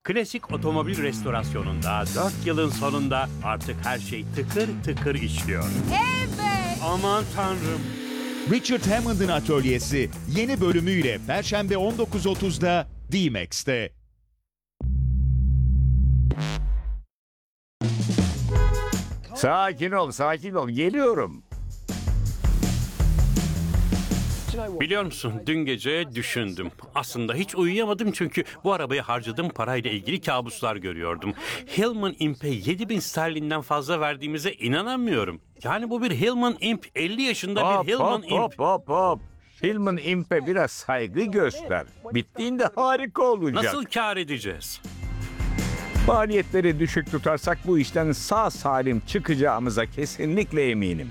Klasik otomobil restorasyonunda 4 yılın sonunda artık her şey tıkır tıkır işliyor. Evet. Aman tanrım. Richard Hammond'ın atölyesi yeni bölümüyle Perşembe 19.30'da D-Max'te. Sakin ol, sakin ol. Geliyorum. Biliyor musun, dün gece düşündüm. Aslında hiç uyuyamadım çünkü bu arabaya harcadığım parayla ilgili kabuslar görüyordum. Hillman Imp'e 7.000 sterlinden fazla verdiğimize inanamıyorum. Yani bu bir Hillman Imp, 50 yaşında Hop bir Hillman hop hop Imp. hop hop. Hillman Imp'e biraz saygı göster. Bittiğinde harika olacak. Nasıl kâr edeceğiz? Maliyetleri düşük tutarsak bu işten sağ salim çıkacağımıza kesinlikle eminim.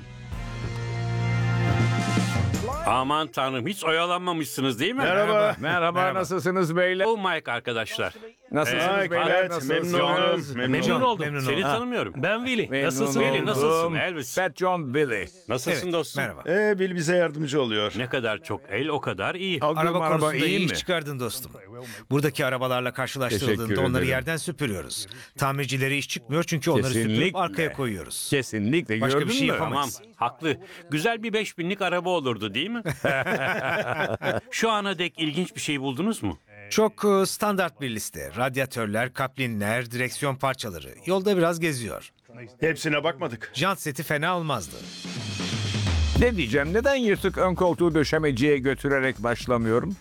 Aman tanrım, hiç oyalanmamışsınız değil mi? Merhaba, nasılsınız beyler? Bu Mike arkadaşlar. Nasılsınız Mike, beyler? evet, Nasılsınız? Memnun oldum. Seni tanımıyorum. Ben Willy. Nasılsın? Memnun Willy, nasılsın? oldum. Elvis. Fat John Billy. Nasılsın dostum? Merhaba. Bill bize yardımcı oluyor. Ne kadar çok el o kadar iyi. Araba konusunda iyi mi? iş çıkardın dostum. Buradaki arabalarla Teşekkür karşılaştırıldığında onları ederim. yerden süpürüyoruz. Tamircileri iş çıkmıyor çünkü onları süpürüp Kesinlikle. arkaya koyuyoruz. Kesinlikle. Başka bir gördün şey mü? yapamayız. Tamam, haklı. Güzel bir 5000'lik araba olurdu değil mi? Şu ana dek ilginç bir şey buldunuz mu? Çok standart bir liste. Radyatörler, kaplinler, direksiyon parçaları. Yolda biraz geziyor. Hepsine bakmadık. Jant seti fena olmazdı. Ne diyeceğim? Neden yırtık ön koltuğu döşemeciye götürerek başlamıyorum?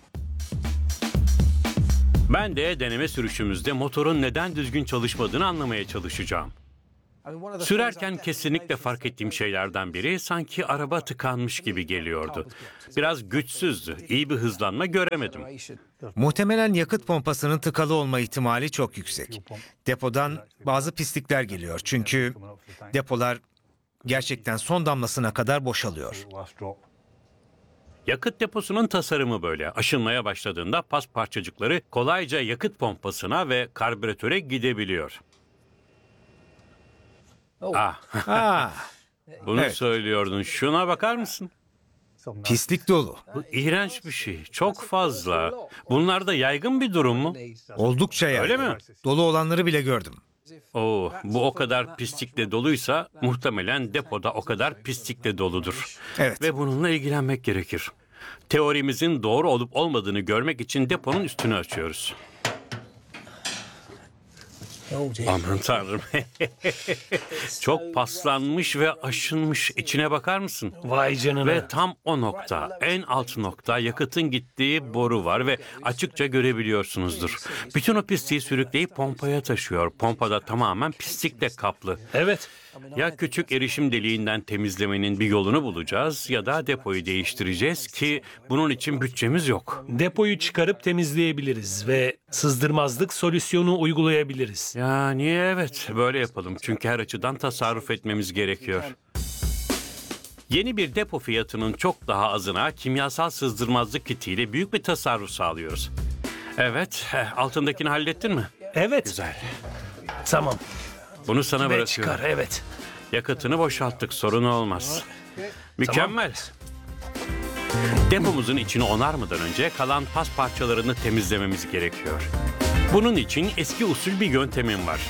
Ben de deneme sürüşümüzde motorun neden düzgün çalışmadığını anlamaya çalışacağım. Sürerken kesinlikle fark ettiğim şeylerden biri sanki araba tıkanmış gibi geliyordu. Biraz güçsüzdü. İyi bir hızlanma göremedim. Muhtemelen yakıt pompasının tıkalı olma ihtimali çok yüksek. Depodan bazı pislikler geliyor çünkü depolar gerçekten son damlasına kadar boşalıyor. Yakıt deposunun tasarımı böyle. Aşınmaya başladığında pas parçacıkları kolayca yakıt pompasına ve karbüratöre gidebiliyor. Ah, Bunu Evet. söylüyordun. Şuna bakar mısın? pislik dolu. Bu iğrenç bir şey. Çok fazla. Bunlar da yaygın bir durum mu? Oldukça yaygın. Öyle mi? Dolu olanları bile gördüm. Oo, bu o kadar pislikle doluysa muhtemelen depoda o kadar pislikle doludur. Evet. Ve bununla ilgilenmek gerekir. Teorimizin doğru olup olmadığını görmek için deponun üstünü açıyoruz. Aman tanrım. Çok paslanmış ve aşınmış. İçine bakar mısın? Vay canına. Ve tam o nokta, en alt nokta yakıtın gittiği boru var ve açıkça görebiliyorsunuzdur. Bütün o pisliği sürükleyip pompaya taşıyor. Pompada tamamen pislikle kaplı. Evet. Ya küçük erişim deliğinden temizlemenin bir yolunu bulacağız ya da depoyu değiştireceğiz ki bunun için bütçemiz yok. Depoyu çıkarıp temizleyebiliriz ve sızdırmazlık solüsyonu uygulayabiliriz. Yani evet, böyle yapalım çünkü her açıdan tasarruf etmemiz gerekiyor. Yeni bir depo fiyatının çok daha azına kimyasal sızdırmazlık kitiyle büyük bir tasarruf sağlıyoruz. Evet, altındakini hallettin mi? Evet. Güzel. Tamam. Bunu sana Ve bırakıyorum. çıkar evet. Yakıtını boşalttık, sorun olmaz. Mükemmel. Depomuzun içini onarmadan önce kalan pas parçalarını temizlememiz gerekiyor. Bunun için eski usul bir yöntemim var.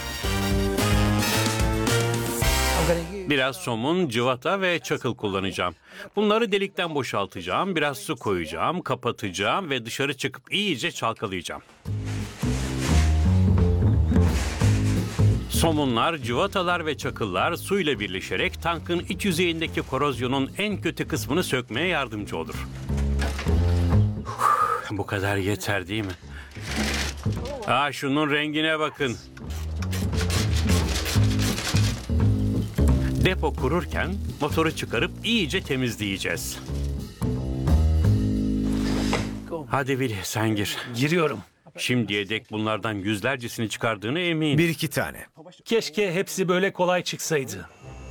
Biraz somun, cıvata ve çakıl kullanacağım. Bunları delikten boşaltacağım, biraz su koyacağım, kapatacağım ve dışarı çıkıp iyice çalkalayacağım. Somunlar, cıvatalar ve çakıllar suyla birleşerek tankın iç yüzeyindeki korozyonun en kötü kısmını sökmeye yardımcı olur. Bu kadar yeter değil mi? Şunun rengine bakın. Depo kururken motoru çıkarıp iyice temizleyeceğiz. Hadi Willy, sen gir. Giriyorum. Şimdiye dek bunlardan yüzlercesini çıkardığına eminim. Bir iki tane. Keşke hepsi böyle kolay çıksaydı.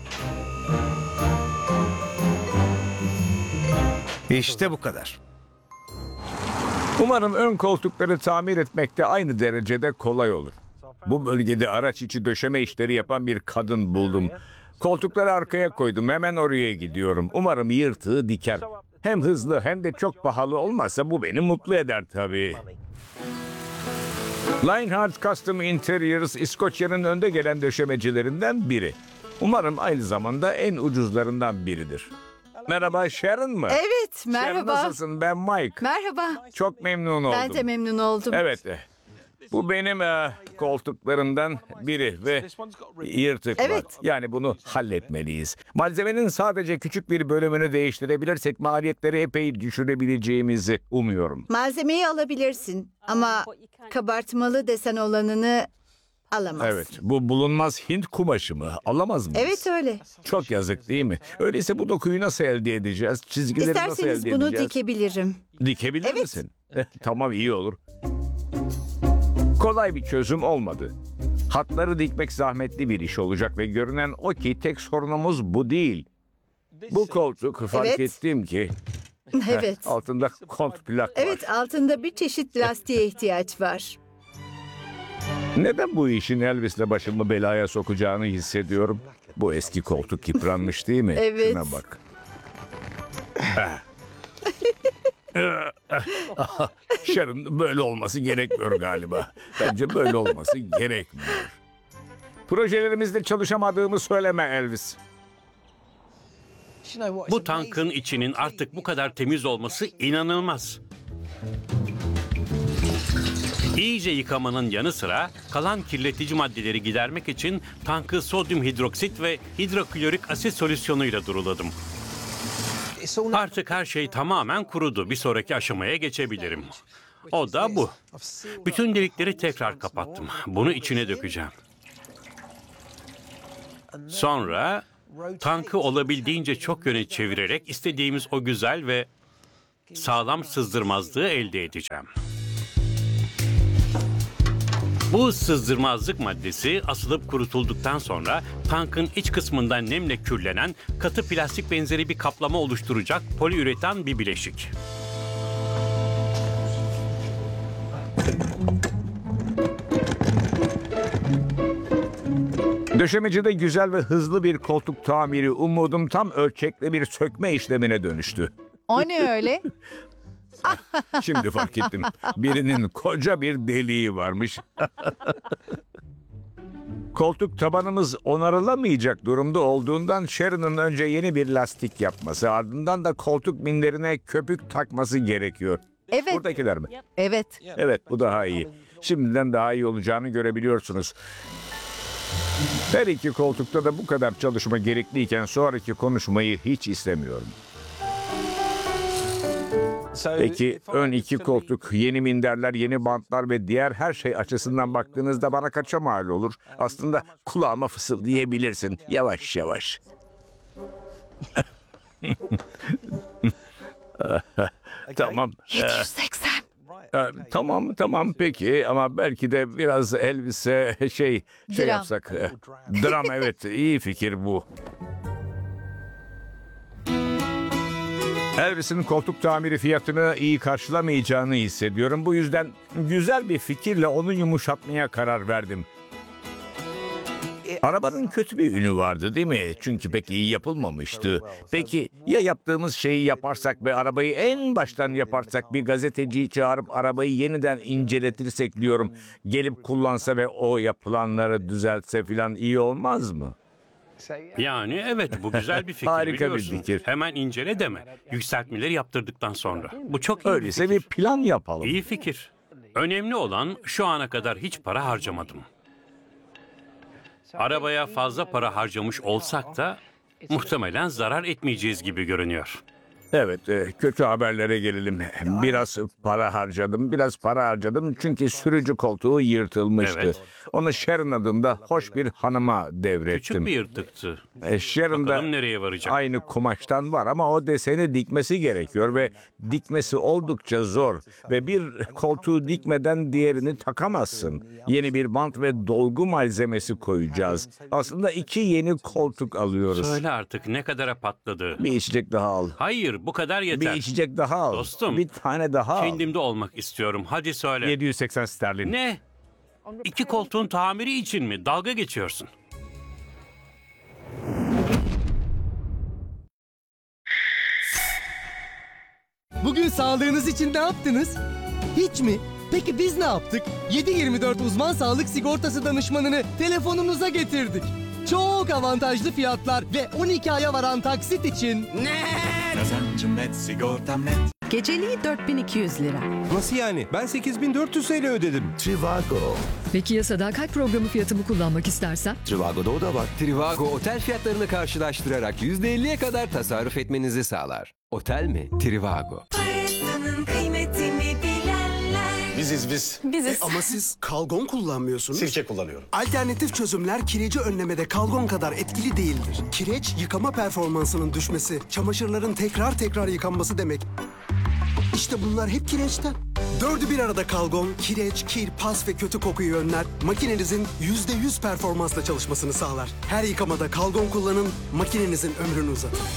İşte bu kadar. Umarım ön koltukları tamir etmekte aynı derecede kolay olur. Bu bölgede araç içi döşeme işleri yapan bir kadın buldum. Koltukları arkaya koydum. Hemen oraya gidiyorum. Umarım yırtığı diker. Hem hızlı hem de çok pahalı olmazsa bu beni mutlu eder tabii. Lionheart Custom Interiors, İskoçya'nın önde gelen döşemecilerinden biri. Umarım aynı zamanda en ucuzlarından biridir. Merhaba, Sharon mı? Evet, Sharon, merhaba. nasılsın? Ben Mike. Merhaba. Çok memnun oldum. Ben de memnun oldum. Evet. Bu benim koltuklarımdan biri ve yırtık var. Evet. Yani bunu halletmeliyiz. Malzemenin sadece küçük bir bölümünü değiştirebilirsek maliyetleri epey düşürebileceğimizi umuyorum. Malzemeyi alabilirsin ama kabartmalı desen olanını alamazsın. Evet, bu bulunmaz Hint kumaşı mı? Alamaz mıyız? Evet öyle. Çok yazık değil mi? Öyleyse bu dokuyu nasıl elde edeceğiz? Çizgileri nasıl İsterseniz elde bunu edeceğiz? dikebilirim. Dikebilir Evet. misin? Tamam, iyi olur. Kolay bir çözüm olmadı. Hatları dikmek zahmetli bir iş olacak ve görünen o ki tek sorunumuz bu değil. Bu koltuk fark Evet. ettim ki Evet. altında kont plak var. Evet, altında bir çeşit lastiğe ihtiyaç var. Neden bu işin Elvis'le başımı belaya sokacağını hissediyorum. Bu eski koltuk yıpranmış değil mi? Evet. Şuna bak. Sharon, böyle olması gerekmiyor galiba. Bence böyle olması gerekmiyor. Projelerimizde çalışamadığımı söyleme Elvis. Bu tankın içinin artık bu kadar temiz olması inanılmaz. İyice yıkamanın yanı sıra kalan kirletici maddeleri gidermek için tankı sodyum hidroksit ve hidroklorik asit solüsyonuyla duruladım. Artık her şey tamamen kurudu. Bir sonraki aşamaya geçebilirim. O da bu. Bütün delikleri tekrar kapattım. Bunu içine dökeceğim. Sonra tankı olabildiğince çok yöne çevirerek istediğimiz o güzel ve sağlam sızdırmazlığı elde edeceğim. Bu sızdırmazlık maddesi asılıp kurutulduktan sonra tankın iç kısmından nemle kürlenen katı plastik benzeri bir kaplama oluşturacak poliüretan bir bileşik. Döşemecide güzel ve hızlı bir koltuk tamiri umudum tam ölçekli bir sökme işlemine dönüştü. O ne öyle? Şimdi fark ettim. Birinin koca bir deliği varmış. Koltuk tabanımız onarılamayacak durumda olduğundan Sharon'ın önce yeni bir lastik yapması, ardından da koltuk minderine köpük takması gerekiyor. Evet. Buradakiler mi? Evet. Evet, bu daha iyi. Şimdiden daha iyi olacağını görebiliyorsunuz. Her iki koltukta da bu kadar çalışma gerekliyken sonraki konuşmayı hiç istemiyorum. Peki ön iki koltuk, yeni minderler, yeni bantlar ve diğer her şey açısından baktığınızda bana kaça mal olur? Aslında kulağıma fısıldayabilirsin yavaş yavaş. Tamam. 180. Tamam peki ama belki de biraz Elvis'e şey Dram. yapsak. Dram, evet, iyi fikir bu. Elvis'in koltuk tamiri fiyatını iyi karşılamayacağını hissediyorum. Bu yüzden güzel bir fikirle onu yumuşatmaya karar verdim. Arabanın kötü bir ünü vardı değil mi? Çünkü pek iyi yapılmamıştı. Peki ya yaptığımız şeyi yaparsak ve arabayı en baştan yaparsak, bir gazeteciyi çağırıp arabayı yeniden inceletirsek diyorum. Gelip kullansa ve o yapılanları düzeltse falan iyi olmaz mı? Yani evet, bu güzel bir fikir. Harika bir biliyorsun. fikir. Hemen incele deme. Yükseltmeleri yaptırdıktan sonra. Bu çok iyi Öyleyse bir bir fikir. plan yapalım. İyi fikir. Önemli olan şu ana kadar hiç para harcamadım. Arabaya fazla para harcamış olsak da muhtemelen zarar etmeyeceğiz gibi görünüyor. Evet, kötü haberlere gelelim. Biraz para harcadım çünkü sürücü koltuğu yırtılmıştı. Evet. Onu Sharon adında hoş bir hanıma Küçük devrettim. bir yırtıktı. Sharon da Bakalım nereye varacak. aynı kumaştan var ama o deseni dikmesi gerekiyor ve dikmesi oldukça zor. Ve bir koltuğu dikmeden diğerini takamazsın. Yeni bir bant ve dolgu malzemesi koyacağız. Aslında 2 yeni koltuk alıyoruz. Söyle artık ne kadara patladı. Bir içecek daha al. Hayır, bu kadar Bir yeter. içecek daha al. Dostum, Bir tane daha al. Kendimde olmak istiyorum. Hadi söyle. 780 sterlin. Ne? 2 koltuğun tamiri için mi? Dalga geçiyorsun. Bugün sağlığınız için ne yaptınız? Hiç mi? Peki biz ne yaptık? 7/24 uzman sağlık sigortası danışmanını telefonunuza getirdik. Çok avantajlı fiyatlar ve 12 aya varan taksit için... Kazancım net, sigortam net. Geceliği 4200 lira. Nasıl yani? Ben 8400 TL ödedim. Trivago. Peki ya sadakat programı fiyatımı kullanmak istersem? Trivago'da o da var. Trivago otel fiyatlarını karşılaştırarak %50'ye kadar tasarruf etmenizi sağlar. Otel mi? Trivago. Biziz. Ama siz kalgon kullanmıyorsunuz. Sirke kullanıyorum. Alternatif çözümler kireci önlemede kalgon kadar etkili değildir. Kireç, yıkama performansının düşmesi, çamaşırların tekrar yıkanması demek. İşte bunlar hep kireçten. Dördü bir arada kalgon, kireç, kir, pas ve kötü kokuyu önler. Makinenizin %100 performansla çalışmasını sağlar. Her yıkamada kalgon kullanın, makinenizin ömrünü uzatın.